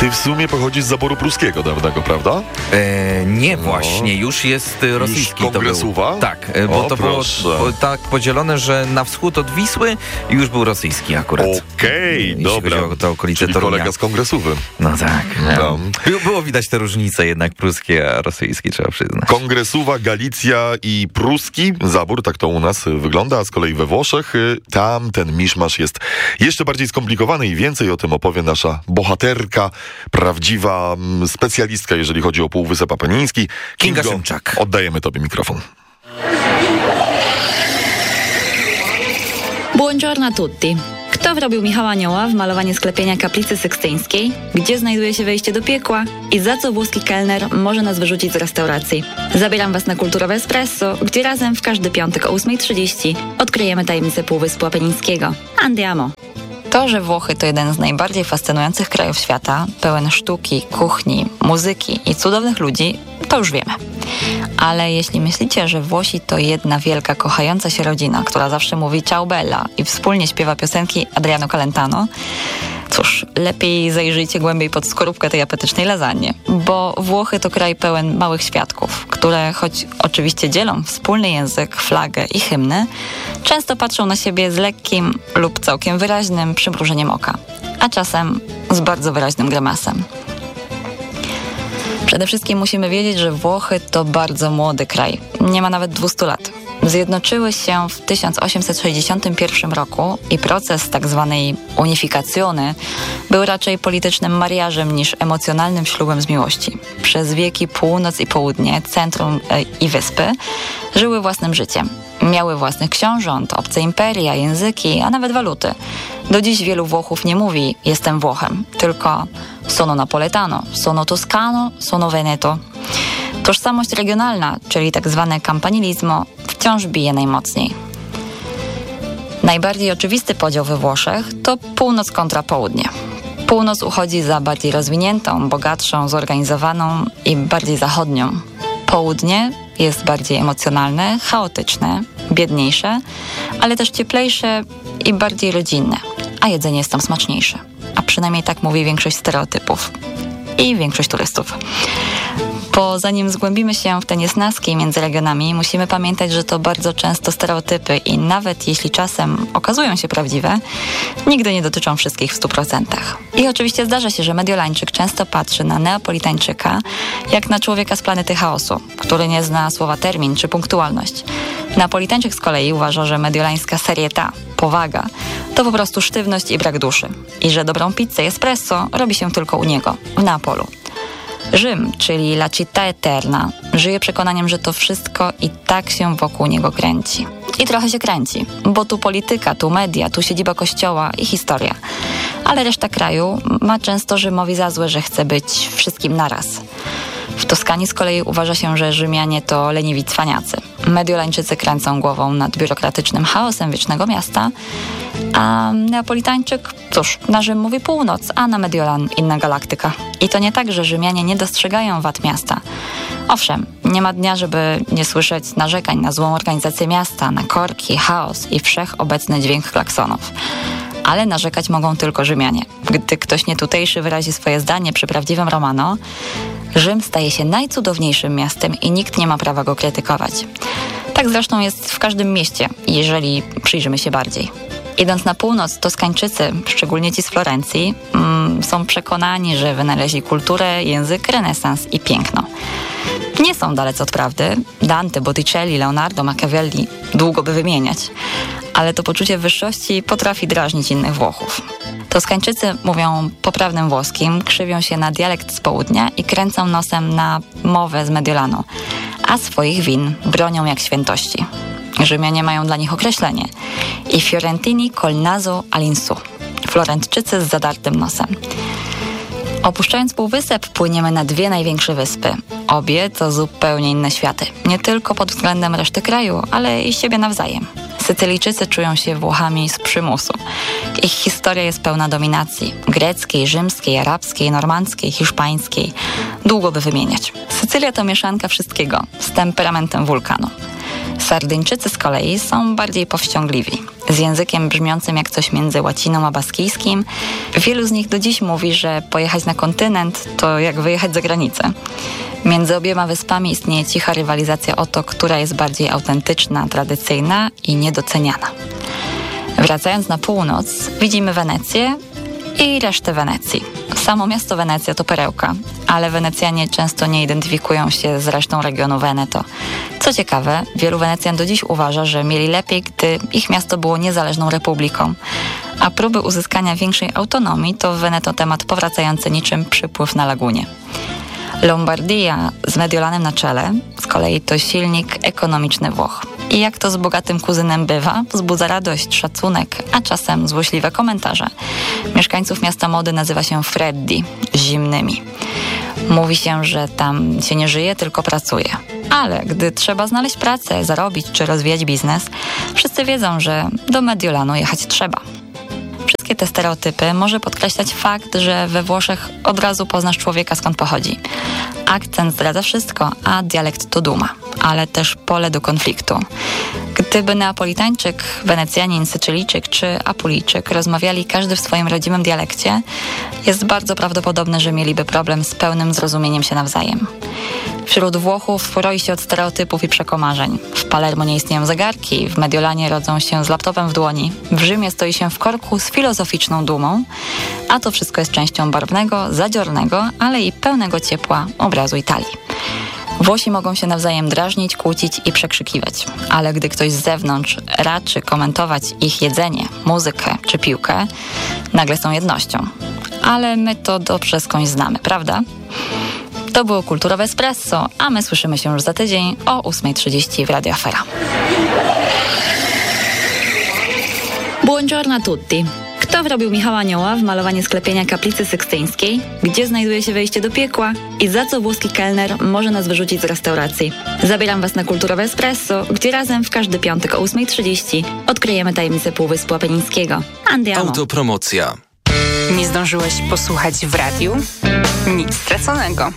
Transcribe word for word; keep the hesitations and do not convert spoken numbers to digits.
Ty w sumie pochodzisz z zaboru pruskiego dawnego, prawda? E, nie właśnie, już jest rosyjski. Już kongresuwa? To był, tak, bo o, to proszę. było tak podzielone, że na wschód od Wisły już był rosyjski akurat. Okej, okay, dobra. O te okolice Czyli Torunia. kolega z kongresuwy. No tak. No. Było, było widać te różnice jednak pruskie, a rosyjskie, trzeba przyznać. Kongresuwa, Galicja i pruski zabór, tak to u nas wygląda, a z kolei we Włoszech tam ten miszmasz jest jeszcze bardziej skomplikowany i więcej o tym opowie nasza bohaterka, prawdziwa specjalistka, jeżeli chodzi o Półwysep Apeniński. Kinga Kingo, Szymczak. Oddajemy tobie mikrofon. Buongiorno a tutti. Kto wrobił Michała Anioła w malowanie sklepienia kaplicy sykstyńskiej? Gdzie znajduje się wejście do piekła? I za co włoski kelner może nas wyrzucić z restauracji? Zabieram was na Kulturowe Espresso, gdzie razem w każdy piątek o ósma trzydzieści odkryjemy tajemnicę Półwyspu Apenińskiego. Andiamo! To, że Włochy to jeden z najbardziej fascynujących krajów świata, pełen sztuki, kuchni, muzyki i cudownych ludzi, to już wiemy. Ale jeśli myślicie, że Włosi to jedna wielka, kochająca się rodzina, która zawsze mówi ciao bella i wspólnie śpiewa piosenki Adriano Celentano, cóż, lepiej zajrzyjcie głębiej pod skorupkę tej apetycznej lasagne, bo Włochy to kraj pełen małych świadków, które choć oczywiście dzielą wspólny język, flagę i hymny, często patrzą na siebie z lekkim lub całkiem wyraźnym przymrużeniem oka, a czasem z bardzo wyraźnym grymasem. Przede wszystkim musimy wiedzieć, że Włochy to bardzo młody kraj. Nie ma nawet dwustu lat. Zjednoczyły się w tysiąc osiemset sześćdziesiątym pierwszym roku i proces tak zwanej unifikacyjny był raczej politycznym mariażem niż emocjonalnym ślubem z miłości. Przez wieki północ i południe, centrum i wyspy żyły własnym życiem. Miały własnych książąt, obce imperia, języki, a nawet waluty. Do dziś wielu Włochów nie mówi jestem Włochem, tylko sono napoletano, sono toscano, sono veneto. Tożsamość regionalna, czyli tak zwane campanilizmo, wciąż bije najmocniej. Najbardziej oczywisty podział we Włoszech to północ kontra południe. Północ uchodzi za bardziej rozwiniętą, bogatszą, zorganizowaną i bardziej zachodnią. Południe jest bardziej emocjonalne, chaotyczne, biedniejsze, ale też cieplejsze i bardziej rodzinne, a jedzenie jest tam smaczniejsze. A przynajmniej tak mówi większość stereotypów i większość turystów. Bo zanim zgłębimy się w te niesnaski między regionami, musimy pamiętać, że to bardzo często stereotypy i nawet jeśli czasem okazują się prawdziwe, nigdy nie dotyczą wszystkich w stu procentach. I oczywiście zdarza się, że Mediolańczyk często patrzy na Neapolitańczyka jak na człowieka z planety chaosu, który nie zna słowa termin czy punktualność. Neapolitańczyk z kolei uważa, że mediolańska serietà, powaga, to po prostu sztywność i brak duszy. I że dobrą pizzę i espresso robi się tylko u niego, w Neapolu. Rzym, czyli La Città Eterna, żyje przekonaniem, że to wszystko i tak się wokół niego kręci. I trochę się kręci, bo tu polityka, tu media, tu siedziba kościoła i historia. Ale reszta kraju ma często Rzymowi za złe, że chce być wszystkim naraz. W Toskanii z kolei uważa się, że Rzymianie to leniwi cwaniacy. Mediolańczycy kręcą głową nad biurokratycznym chaosem wiecznego miasta, a Neapolitańczyk, cóż, na Rzym mówi północ, a na Mediolan inna galaktyka. I to nie tak, że Rzymianie nie dostrzegają wad miasta. Owszem, nie ma dnia, żeby nie słyszeć narzekań na złą organizację miasta, na korki, chaos i wszechobecny dźwięk klaksonów. Ale narzekać mogą tylko Rzymianie. Gdy ktoś nietutejszy wyrazi swoje zdanie przy prawdziwym Romano, Rzym staje się najcudowniejszym miastem i nikt nie ma prawa go krytykować. Tak zresztą jest w każdym mieście, jeżeli przyjrzymy się bardziej. Idąc na północ, Toskańczycy, szczególnie ci z Florencji, mm, są przekonani, że wynaleźli kulturę, język, renesans i piękno. Nie są dalece od prawdy. Dante, Botticelli, Leonardo, Machiavelli długo by wymieniać. Ale to poczucie wyższości potrafi drażnić innych Włochów. Toskańczycy mówią poprawnym włoskim, krzywią się na dialekt z południa i kręcą nosem na mowę z Mediolanu, a swoich win bronią jak świętości. Rzymianie mają dla nich określenie i Fiorentini col naso all'insù, Florentczycy z zadartym nosem. Opuszczając Półwysep, płyniemy na dwie największe wyspy. Obie to zupełnie inne światy. Nie tylko pod względem reszty kraju, ale i siebie nawzajem. Sycylijczycy czują się Włochami z przymusu. Ich historia jest pełna dominacji. Greckiej, rzymskiej, arabskiej, normandzkiej, hiszpańskiej. Długo by wymieniać. Sycylia to mieszanka wszystkiego z temperamentem wulkanu. Sardyńczycy z kolei są bardziej powściągliwi. Z językiem brzmiącym jak coś między łaciną a baskijskim. Wielu z nich do dziś mówi, że pojechać na kontynent to jak wyjechać za granicę. Między obiema wyspami istnieje cicha rywalizacja o to, która jest bardziej autentyczna, tradycyjna i niedoceniana. Wracając na północ, widzimy Wenecję i resztę Wenecji. Samo miasto Wenecja to perełka, ale Wenecjanie często nie identyfikują się z resztą regionu Veneto. Co ciekawe, wielu Wenecjan do dziś uważa, że mieli lepiej, gdy ich miasto było niezależną republiką. A próby uzyskania większej autonomii to w Veneto temat powracający niczym przypływ na lagunie. Lombardia z Mediolanem na czele z kolei to silnik ekonomiczny Włoch. I jak to z bogatym kuzynem bywa, wzbudza radość, szacunek, a czasem złośliwe komentarze. Mieszkańców miasta mody nazywa się freddi, zimnymi. Mówi się, że tam się nie żyje, tylko pracuje. Ale gdy trzeba znaleźć pracę, zarobić czy rozwijać biznes, wszyscy wiedzą, że do Mediolanu jechać trzeba. Wszystkie te stereotypy może podkreślać fakt, że we Włoszech od razu poznasz człowieka, skąd pochodzi. Akcent zdradza wszystko, a dialekt to duma, ale też pole do konfliktu. Gdyby Neapolitańczyk, Wenecjanin, Sycylijczyk czy Apulijczyk rozmawiali każdy w swoim rodzimym dialekcie, jest bardzo prawdopodobne, że mieliby problem z pełnym zrozumieniem się nawzajem. Wśród Włochów roi się od stereotypów i przekomarzeń. W Palermo nie istnieją zegarki, w Mediolanie rodzą się z laptopem w dłoni, w Rzymie stoi się w korku z filozoficzną dumą, a to wszystko jest częścią barwnego, zadziornego, ale i pełnego ciepła obrazu Italii. Włosi mogą się nawzajem drażnić, kłócić i przekrzykiwać, ale gdy ktoś z zewnątrz raczy komentować ich jedzenie, muzykę czy piłkę, nagle są jednością. Ale my to dobrze skądś znamy, prawda? To było Kulturowe Espresso, a my słyszymy się już za tydzień o ósma trzydzieści w Radio Afera. Buongiorno a tutti. Kto wrobił Michała Anioła w malowanie sklepienia kaplicy sykstyńskiej? Gdzie znajduje się wejście do piekła? I za co włoski kelner może nas wyrzucić z restauracji? Zabieram Was na Kulturowe Espresso, gdzie razem w każdy piątek o ósma trzydzieści odkryjemy tajemnicę Półwyspu Apenińskiego. Andiamo! Autopromocja. Nie zdążyłeś posłuchać w radiu? Nic straconego.